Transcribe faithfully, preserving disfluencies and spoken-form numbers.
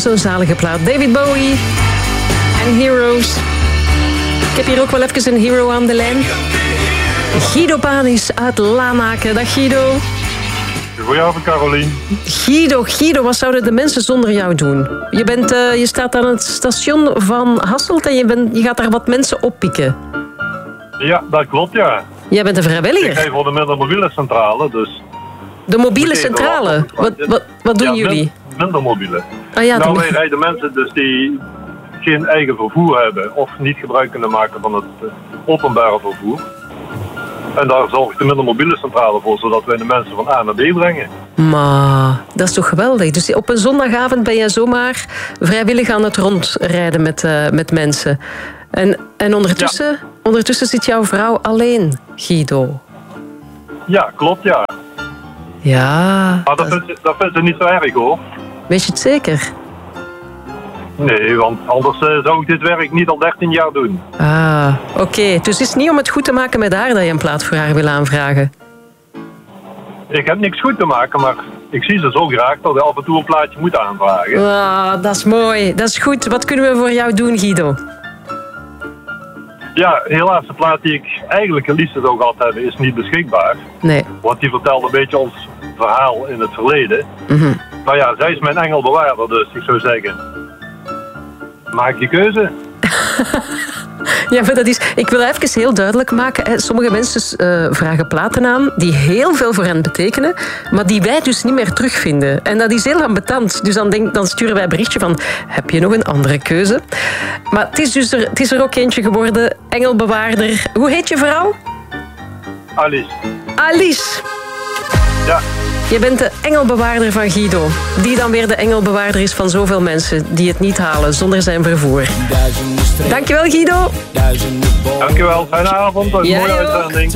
zo'n zalige plaat. David Bowie en Heroes. Ik heb hier ook wel even een hero aan de lijn. Guido Panis uit Lanaken. Dag Guido. Goedenavond, Carolien. Guido, Guido, wat zouden de mensen zonder jou doen? Je, bent, uh, je staat aan het station van Hasselt en je, bent, je gaat daar wat mensen oppikken. Ja, dat klopt, ja. Jij bent een vrijwilliger. Ik geef voor de minder mobiele centrale, dus... De mobiele centrale? Wat, wat, wat doen ja, jullie? Minder mobiele. Ah, ja, nou, de... wij rijden mensen dus die geen eigen vervoer hebben of niet gebruik kunnen maken van het uh, openbare vervoer. En daar zorgt de minder mobiele centrale voor, zodat wij de mensen van A naar B brengen. Maar dat is toch geweldig. Dus op een zondagavond ben je zomaar vrijwillig aan het rondrijden met, uh, met mensen. En, en ondertussen, ja. ondertussen zit jouw vrouw alleen, Guido. Ja, klopt, ja. Ja. Maar dat, dat... Vindt, ze, dat vindt ze niet zo erg, hoor. Weet je het zeker? Nee, want anders uh, zou ik dit werk niet al dertien jaar doen. Ah, oké. Okay. Dus het is niet om het goed te maken met haar dat je een plaat voor haar wil aanvragen? Ik heb niks goed te maken, maar ik zie ze zo graag dat ik af en toe een plaatje moet aanvragen. Ah, dat is mooi. Dat is goed. Wat kunnen we voor jou doen, Guido? Ja, helaas, de plaat die ik eigenlijk het liefst zou gehad hebben is niet beschikbaar. Nee. Want die vertelde een beetje ons verhaal in het verleden. Mm-hmm. Maar ja, zij is mijn engelbewaarder, dus ik zou zeggen... Maak je keuze. Ja, maar dat is... Ik wil even heel duidelijk maken. Hè. Sommige mensen uh, vragen platen aan die heel veel voor hen betekenen, maar die wij dus niet meer terugvinden. En dat is heel ambetant. Dus dan, denk, dan sturen wij een berichtje van... Heb je nog een andere keuze? Maar het is, dus er, het is er ook eentje geworden. Engelbewaarder. Hoe heet je vrouw? Alice. Alice. Ja. Je bent de engelbewaarder van Guido. Die dan weer de engelbewaarder is van zoveel mensen die het niet halen zonder zijn vervoer. Dankjewel, Guido. Dankjewel. Fijne avond. Een mooie uitzending.